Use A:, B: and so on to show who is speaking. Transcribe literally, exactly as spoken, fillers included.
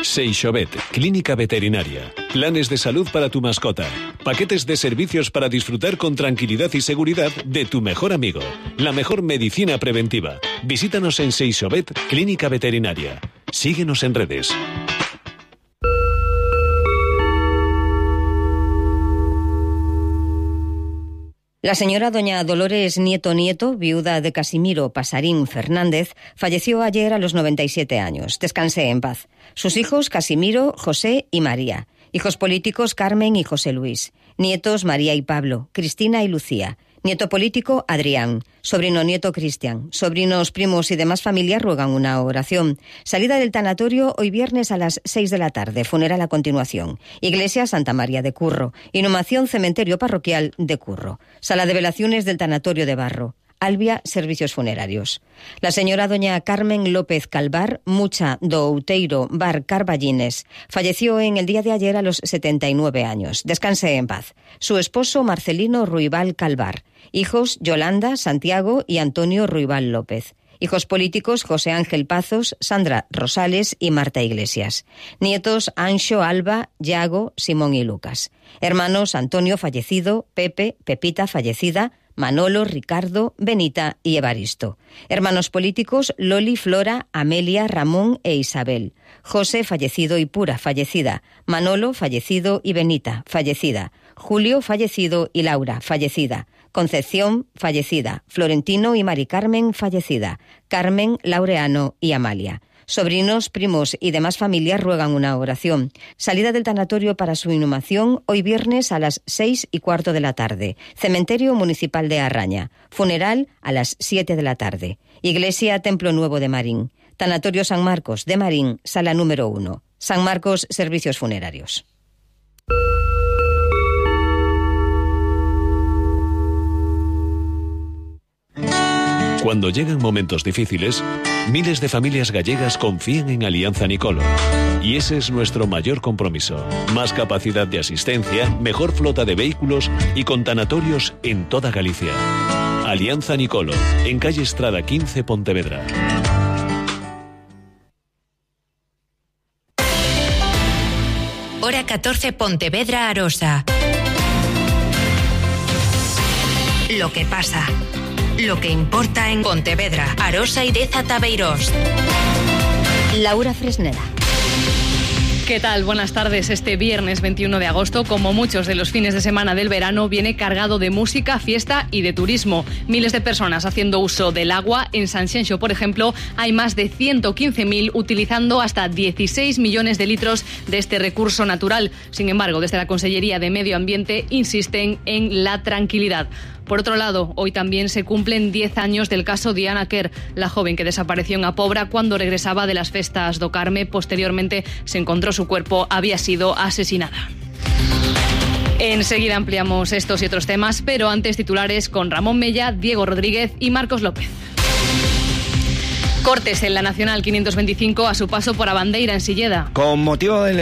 A: Seixovet, clínica veterinaria. Planes de salud para tu mascota. Paquetes de servicios para disfrutar con tranquilidad y seguridad de tu mejor amigo. La mejor medicina preventiva. Visítanos en Seixovet, clínica veterinaria. Síguenos en redes.
B: La señora doña Dolores Nieto Nieto, viuda de Casimiro Pasarín Fernández, falleció ayer a los noventa y siete años. Descanse en paz. Sus hijos Casimiro, José y María. Hijos políticos Carmen y José Luis. Nietos María y Pablo, Cristina y Lucía. Nieto político Adrián. Sobrino nieto Cristian. Sobrinos, primos y demás familia ruegan una oración. Salida del tanatorio hoy viernes a las seis de la tarde. Funeral a continuación. Iglesia Santa María de Curro. Inhumación cementerio parroquial de Curro. Sala de velaciones del tanatorio de Barro. Albia, servicios funerarios. La señora doña Carmen López Calvar, Mucha do Outeiro Bar Carballines, falleció en el día de ayer a los setenta y nueve años. Descanse en paz. Su esposo Marcelino Ruibal Calvar. Hijos Yolanda, Santiago y Antonio Ruibal López. Hijos políticos José Ángel Pazos, Sandra Rosales y Marta Iglesias. Nietos Anxo, Alba, Yago, Simón y Lucas. Hermanos Antonio fallecido, Pepe, Pepita fallecida, Manolo, Ricardo, Benita y Evaristo. Hermanos políticos Loli, Flora, Amelia, Ramón e Isabel. José fallecido y Pura fallecida. Manolo fallecido y Benita fallecida. Julio fallecido y Laura fallecida. Concepción fallecida. Florentino y Mari Carmen fallecida. Carmen, Laureano y Amalia. Sobrinos, primos y demás familias ruegan una oración. Salida del tanatorio para su inhumación hoy viernes a las seis y cuarto de la tarde. Cementerio Municipal de Arraña. Funeral a las siete de la tarde. Iglesia Templo Nuevo de Marín. Tanatorio San Marcos de Marín, sala número uno. San Marcos, servicios funerarios.
A: Cuando llegan momentos difíciles, miles de familias gallegas confían en Alianza Nicolo. Y ese es nuestro mayor compromiso. Más capacidad de asistencia, mejor flota de vehículos y con tanatorios en toda Galicia. Alianza Nicolo, en calle Estrada quince, Pontevedra.
C: Hora catorce, Pontevedra, Arosa. Lo que pasa. Lo que importa en Pontevedra, Arosa y Deza Tabeirós.
B: Laura Fresneda.
D: ¿Qué tal? Buenas tardes. Este viernes veintiuno de agosto, como muchos de los fines de semana del verano, viene cargado de música, fiesta y de turismo. Miles de personas haciendo uso del agua. En Sanxenxo, por ejemplo, hay más de ciento quince mil utilizando hasta dieciséis millones de litros de este recurso natural. Sin embargo, desde la Consellería de Medio Ambiente insisten en la tranquilidad. Por otro lado, hoy también se cumplen diez años del caso Diana Quer, la joven que desapareció en A Pobra cuando regresaba de las festas do Carme. Posteriormente se encontró su cuerpo, había sido asesinada. Enseguida ampliamos estos y otros temas, pero antes titulares con Ramón Mella, Diego Rodríguez y Marcos López. Cortes en la Nacional quinientos veinticinco a su paso por Abandeira en Silleda.
E: Con motivo del